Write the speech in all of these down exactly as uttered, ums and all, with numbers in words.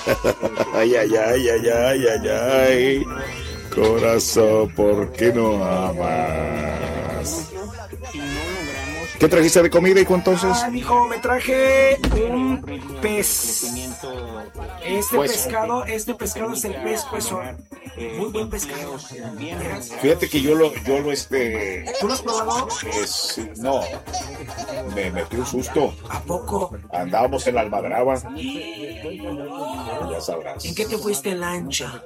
Ay, ay, ay, ay, ay, ay, ay. Corazón, ¿por qué no amas? ¿Qué trajiste de comida, hijo, entonces? Ah, mijo, me traje un pez. Este pues, pescado, este pescado es el pez huesón. Muy buen pescado. Fíjate que yo lo, yo lo este... ¿Tú lo has probado? Es, no, me metí un susto. ¿A poco? Andábamos en la Almadraba. Ya sabrás. ¿En qué te fuiste en lancha?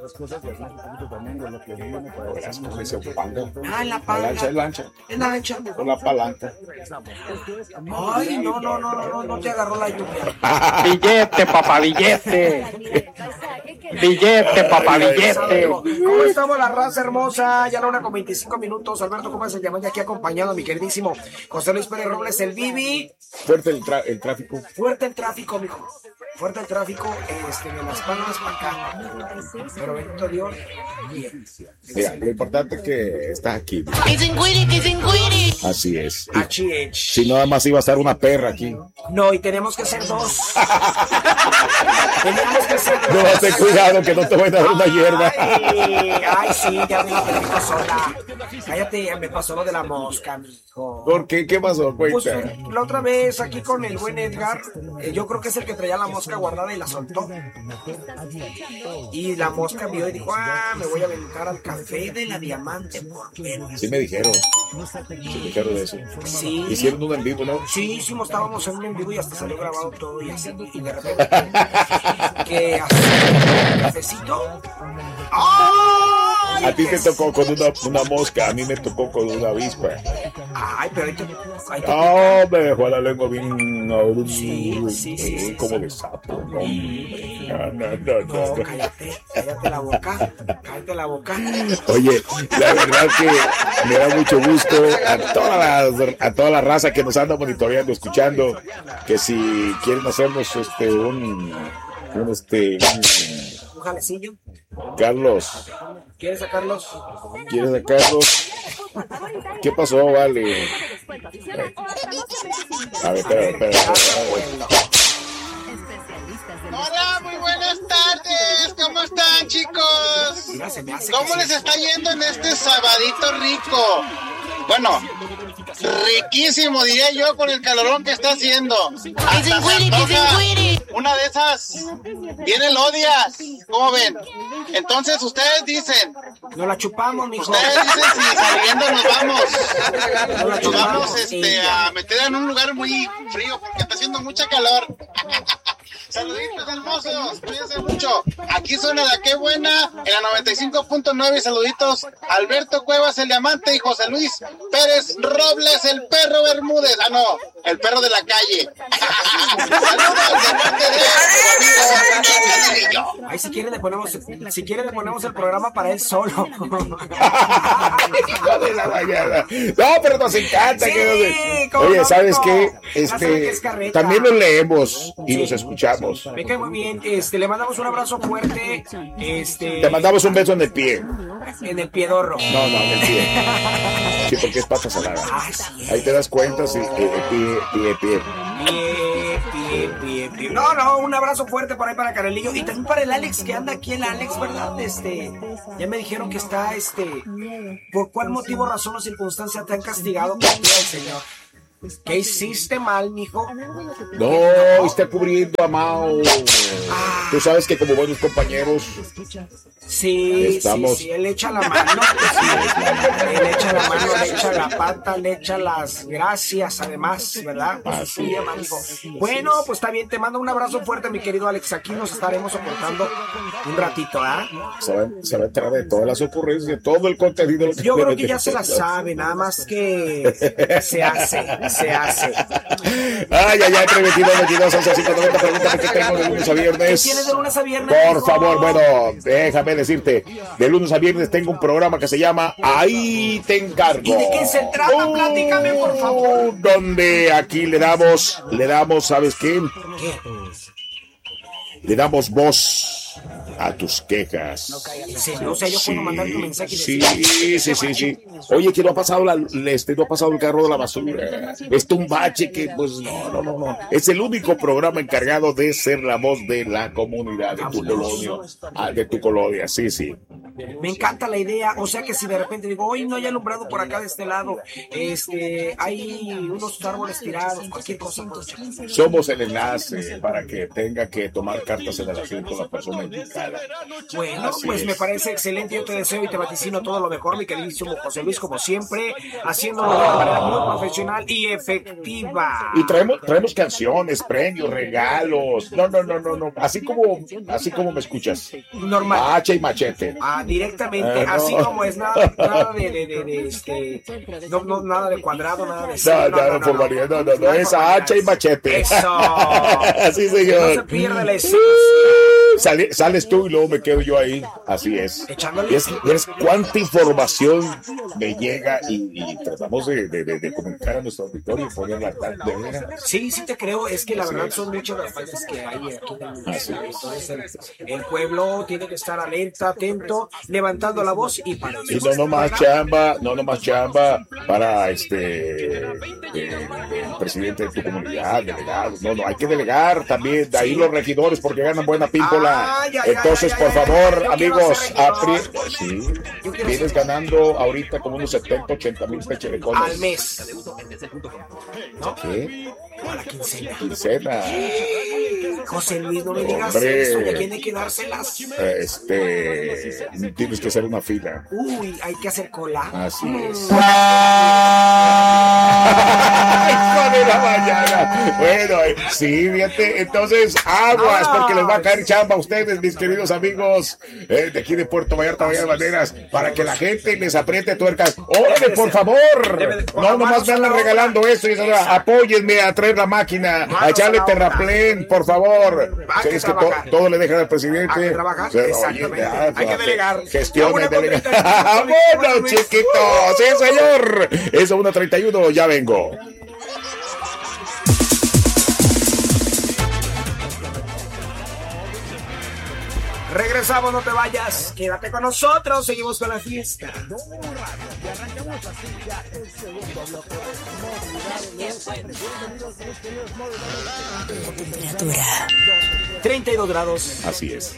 Ah, en la palanca. Lancha, es lancha. En la lancha. Con la palanca. Ay, no, no, no, no, no te agarró la lluvia. Billete, papá, billete. Billete, papá, billete. ¿Cómo estamos, la raza hermosa? Ya la una con veinticinco minutos. Alberto, ¿cómo se llama? Ya aquí acompañado a mi queridísimo José Luis Pérez Robles, el Bibi. Fuerte el, tra- el tráfico. Fuerte el tráfico, mijo. Fuerte el tráfico, este, de Las Palmas para acá. Pero bendito Dios, bien. Mira, lo importante es que estás aquí. Así es. Y H H. si no, nada más iba a estar una perra aquí. No, y tenemos que ser dos. Tenemos que ser dos. No, ten cuidado que no te voy a dar una hierba. Ay, ay, sí, ya me la permito sola. Cállate, ya me pasó lo de la mosca, mijo. ¿Por qué? ¿Qué pasó? Pues Cuenta. la otra vez aquí con el buen Edgar, eh, yo creo que es el que traía la mosca guardada y la soltó. Y la mosca vio y dijo, ah, me voy a aventar al café de la Diamante. ¿Por qué no? Sí me dijeron. Sí me dijeron de eso. Sí. Hicieron un en vivo, ¿no? Sí, hicimos, estábamos en un en vivo y hasta salió grabado todo y así. Y de repente, que así, un cafecito. ¡Ay! A ti te tocó con una, una mosca, a mí me tocó con una avispa. Ay, pero ahí te... Ahí te Oh, me dejó la lengua bien... Sí, sí, sí, sí, como sí. de sapo. No, no, no, no, No, no. cállate, cállate la boca, cállate la boca. Oye, la verdad que me da mucho gusto a toda la, a toda la raza que nos anda monitoreando, escuchando, que si quieren hacernos este un, un este un, Un jalecillo. Carlos, ¿Quieres sacarlos? ¿quieres a Carlos? ¿Qué pasó, vale? A ver, espera, espera, espera. Hola, muy buenas tardes. ¿Cómo están, chicos? Mira, se me hace ¿Cómo que les sí. está yendo en este sabadito rico? Bueno, riquísimo, diría yo, con el calorón que está haciendo. Hasta se antoja una de esas bien elodias. ¿Cómo ven? Entonces, ustedes dicen, Nos la chupamos, mijo. ustedes dicen si saliendo nos vamos. Nos la Nos chupamos. vamos este, a meter en un lugar muy frío porque está haciendo mucha calor. Saluditos hermosos, cuídense mucho. Aquí suena La Qué Buena en la noventa y cinco punto nueve. Saluditos Alberto Cuevas, el Diamante, y José Luis Pérez Robles, el perro Bermúdez. Ah, no, el perro de la calle. Saludos de parte de su amigo Canelillo. Ahí si quiere le ponemos, si quiere le ponemos el programa para él solo. Hijo de la mañana. No, pero nos encanta. Sí, que nos... cómo Oye, no, ¿sabes mijo. qué? Ya sabe que es Este, carreta. también los leemos y Sí. los escuchamos. Me cae muy bien. Este, le mandamos un abrazo fuerte. Este, Te mandamos un beso en el pie. en el piedorro. No, no, en el pie. Sí, porque es pata salada. Ah, sí. Ahí te das cuenta, sí, eh, pie, pie, pie. Pie, pie, pie, pie. No, no, un abrazo fuerte por ahí para Canelillo y también para el Alex que anda aquí, el Alex, ¿verdad? Este, ya me dijeron que está, este, ¿por cuál motivo, razón o circunstancia te han castigado por ti, Señor? ¿Qué hiciste mal, mijo? No, está cubriendo a Mao. Tú sabes que como buenos compañeros Sí, Estamos- sí, sí, él echa la mano, sí, él echa la mano, le echa la pata, le echa las gracias, además, ¿verdad? Así Sí, amigo. Bueno, pues está bien, te mando un abrazo fuerte, mi querido Alex, aquí nos estaremos soportando un ratito, ¿ah? se va, se va a enterar de todas las ocurrencias, de todo el contenido. Yo creo que ya se la sabe, nada más que se hace, se hace. Ay, ay, ay, entre veintidós, veintidós, once, cinco, noventa, pregúntame qué tengo de lunes a viernes. ¿Tienes de lunes a viernes? Por mijo? favor, bueno, déjame decirte, de lunes a viernes tengo un programa que se llama Ahí te encargo. ¿Y de qué se trata? Platícame, por favor. Donde aquí le damos, le damos, ¿sabes qué? ¿Qué? Le damos voz a tus quejas. Sí, o sea, yo Sí, puedo mandar un mensaje y sí, decir, sí, sí, sí. Oye, que no ha pasado la, este, no ha pasado el carro de la basura. Este un bache que, pues, no, no, no, no. Es el único programa encargado de ser la voz de la comunidad, de tu colonia, ah, de tu colonia, sí, sí. me encanta la idea, o sea que si de repente digo, hoy no hay alumbrado por acá de este lado, este, hay unos árboles tirados, cualquier cosa. Entonces, Somos el enlace para que tenga que tomar cartas en el asunto la persona indicada. bueno, Así pues es. me parece excelente, yo te deseo y te vaticino todo lo mejor, mi queridísimo José Luis, como siempre, haciéndolo de una manera muy profesional y efectiva. Y traemos, traemos canciones, premios, regalos. No, no, no, no, no. Así como, así como me escuchas. Normal. Hacha y machete. Ah, directamente, Eh, no. así como es, nada, nada de, de, de, de, este, no, no, nada de cuadrado, nada de No, no, no, formalidad, no, no, no, es hacha y machete. Eso. Así, No se señor. pierde la esencia. Sale- sales tú y luego me quedo yo ahí. Así es. Echándole. ¿Ves, ves cuánta información me llega y, y tratamos de, de, de, de comunicar a nuestro auditorio y ponerla al tanto, de veras? Sí, sí te creo, es que la verdad son muchas las faltas que hay aquí en el municipio. Entonces el, el pueblo tiene que estar alerta, atento, levantando la voz y para Y no nomás chamba, no nomás chamba para este eh, el presidente de tu comunidad, delegado. No, no, hay que delegar también de ahí los regidores porque ganan buena pímpola. Ay, ay, Entonces, ay, por ay, ay, favor, yo quiero amigos, ser regidor. apri- sí, Yo quiero vienes ser- ganando ahorita como unos setenta, ochenta mil pecherecones. al mes. ¿No? ¿Qué? O a la quincena. Quincena. José Luis, no me digas Hombre. eso, ya tiene que dárselas. Este, tienes que hacer una fila. Uy, hay que hacer cola. Así es. ¡Hijo de la mañana! Bueno, eh, sí, fíjate, entonces aguas, porque les va a caer chamba a ustedes, mis queridos amigos eh, de aquí de Puerto Vallarta, Bahía de Banderas, para que la gente les apriete tuercas. ¡Órale, por favor! No nomás me andan regalando esto y eso, apóyenme a traer la máquina, a echarle terraplén, por favor. Hay que Es que to- trabajar. todo le dejan al presidente. Hay que trabajar, Sí, oye, exactamente. ya, Hay que ya, delegar. Gestiona, Ya, bueno, delega. con Bueno, chiquitos, sí, señor. Es uno treinta y uno, ya vengo. Regresamos, no te vayas, quédate con nosotros, seguimos con la fiesta. Temperatura. treinta y dos grados. Así es.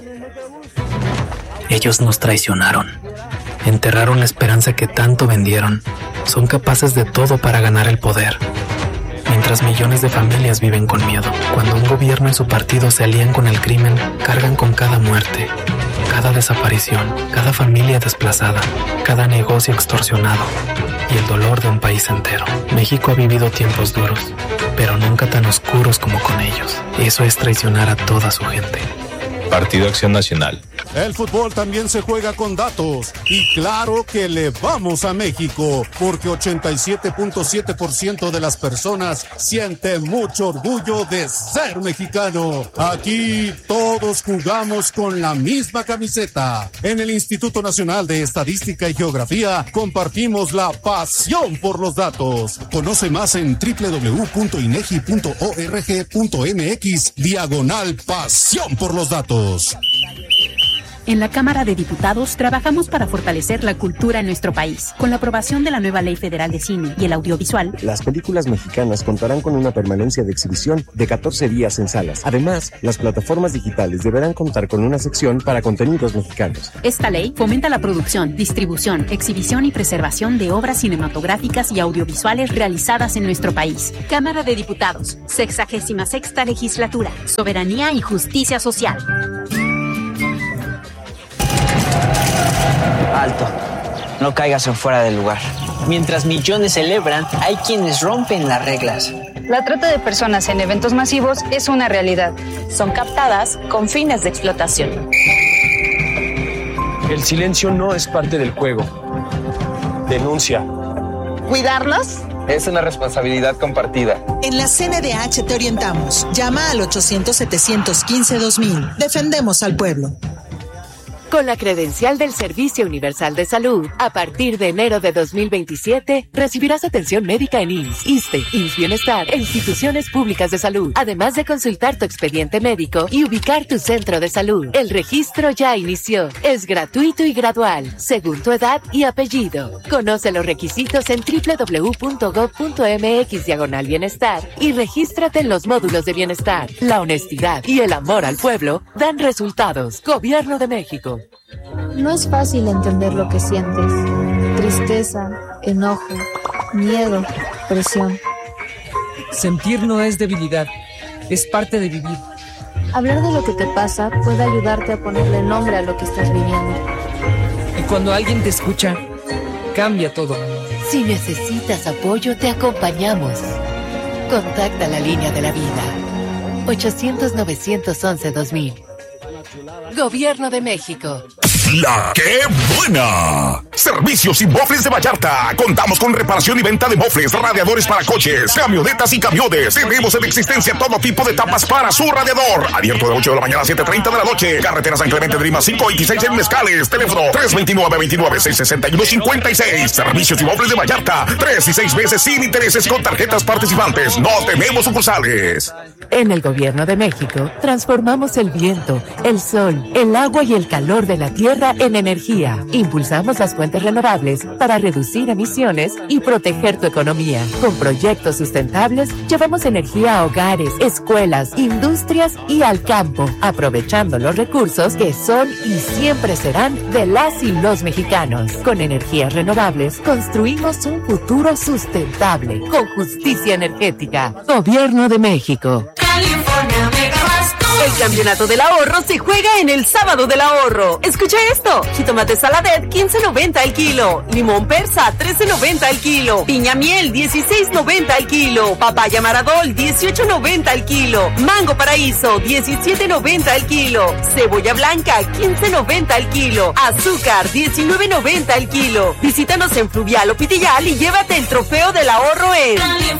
Ellos nos traicionaron. Enterraron la esperanza que tanto vendieron. Son capaces de todo para ganar el poder. Mientras millones de familias viven con miedo. Cuando un gobierno y su partido se alían con el crimen, cargan con cada muerte, cada desaparición, cada familia desplazada, cada negocio extorsionado y el dolor de un país entero. México ha vivido tiempos duros, pero nunca tan oscuros como con ellos. Eso es traicionar a toda su gente. Partido Acción Nacional. El fútbol también se juega con datos y claro que le vamos a México porque ochenta y siete punto siete por ciento de las personas siente mucho orgullo de ser mexicano. Aquí todos jugamos con la misma camiseta. En el Instituto Nacional de Estadística y Geografía compartimos la pasión por los datos. Conoce más en doble u doble u doble u punto inegi punto org punto mx diagonal pasión por los datos. En la Cámara de Diputados trabajamos para fortalecer la cultura en nuestro país. Con la aprobación de la nueva Ley Federal de Cine y el Audiovisual, las películas mexicanas contarán con una permanencia de exhibición de catorce días en salas. Además, las plataformas digitales deberán contar con una sección para contenidos mexicanos. esta ley fomenta la producción, distribución, exhibición y preservación de obras cinematográficas y audiovisuales realizadas en nuestro país. Cámara de Diputados, sexagésima sexta legislatura, soberanía y justicia social. Alto, no caigas en fuera del lugar. Mientras millones celebran, hay quienes rompen las reglas. La trata de personas en eventos masivos es una realidad. Son captadas con fines de explotación. El silencio no es parte del juego. Denuncia. ¿Cuidarlos? Es una responsabilidad compartida. En la C N D H te orientamos. Llama al ochocientos, setecientos quince, dos mil. Defendemos al pueblo. Con la credencial del Servicio Universal de Salud, a partir de enero de dos mil veintisiete, recibirás atención médica en I M S S, ISSSTE, I M S S Bienestar e instituciones públicas de salud, además de consultar tu expediente médico y ubicar tu centro de salud. El registro ya inició. Es gratuito y gradual, según tu edad y apellido. Conoce los requisitos en doble u doble u doble u punto gob punto eme equis diagonal bienestar y regístrate en los módulos de bienestar. La honestidad y el amor al pueblo dan resultados. Gobierno de México. No es fácil entender lo que sientes. Tristeza, enojo, miedo, presión. Sentir no es debilidad, es parte de vivir. Hablar de lo que te pasa puede ayudarte a ponerle nombre a lo que estás viviendo. Y cuando alguien te escucha, cambia todo. Si necesitas apoyo, te acompañamos. Contacta la línea de la vida. ochocientos, novecientos once, dos mil. Gobierno de México. ¡La qué buena! Servicios y Mofles de Vallarta. Contamos con reparación y venta de mofles, radiadores para coches, camionetas y camiones. Tenemos en existencia todo tipo de tapas para su radiador. Abierto de ocho de la mañana a siete treinta de la noche. Carretera San Clemente de Lima cinco veintiséis en Mezcales. Teléfono tres dos nueve, veintinueve, seiscientos sesenta y uno, cincuenta y seis. Servicios y Mofles de Vallarta. Tres y seis meses sin intereses con tarjetas participantes. No tenemos sucursales. En el Gobierno de México, transformamos el viento, el sol, el agua y el calor de la tierra en energía. Impulsamos las fuentes renovables para reducir emisiones y proteger tu economía. Con proyectos sustentables, llevamos energía a hogares, escuelas, industrias y al campo, aprovechando los recursos que son y siempre serán de las y los mexicanos. Con energías renovables, construimos un futuro sustentable, con justicia energética. Gobierno de México. California Megabasto. El campeonato del ahorro se juega en el sábado del ahorro. Escucha esto: jitomate saladet quince noventa el kilo, limón persa trece noventa el kilo, piña miel dieciséis noventa el kilo, papaya maradol dieciocho noventa el kilo, mango paraíso diecisiete noventa el kilo, cebolla blanca quince noventa el kilo, azúcar diecinueve noventa el kilo. Visítanos en Fluvial o Pitillal y llévate el trofeo del ahorro en